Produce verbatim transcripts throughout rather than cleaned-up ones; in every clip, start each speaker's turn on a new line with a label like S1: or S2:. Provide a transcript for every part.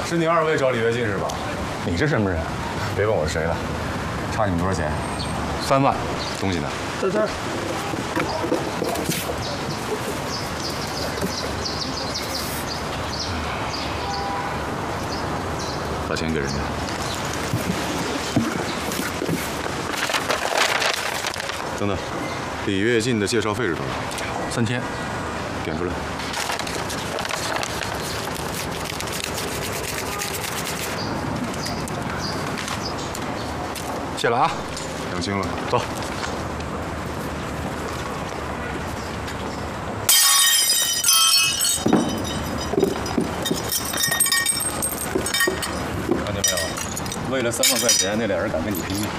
S1: 是你二位找李跃进是吧？
S2: 你是什么人？
S1: 别问我是谁了。差你们多少钱？
S2: 三万。
S1: 东西呢？
S2: 在这儿。
S1: 把钱给人家。等等，李跃进的介绍费是多少？
S2: 三千。
S1: 点出来。
S2: 谢了啊，
S1: 讲清了，走。看见没有？为了三万块钱，那俩人敢跟你拼命。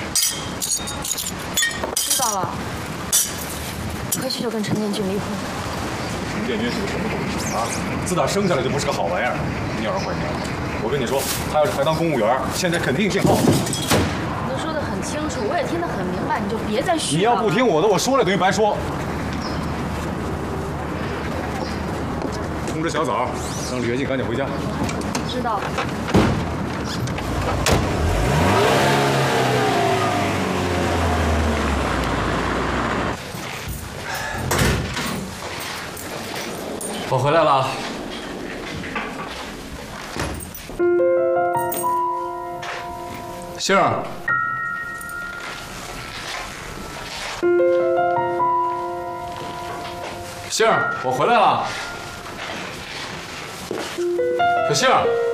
S3: 知道了，回去就跟陈建军离婚。
S1: 陈建军是个什么东西啊？自打生下来就不是个好玩意儿，你要是坏娘们，我跟你说，他要是还当公务员，现在肯定姓浩。
S3: 说得很清楚，我也听得很明白，你就别再絮叨了。
S1: 你要不听我的，我说了等于白说。通知小枣，让李跃进赶紧回家。
S3: 知道了。
S2: 我回来了。星儿。 杏儿，我回来了。小杏儿。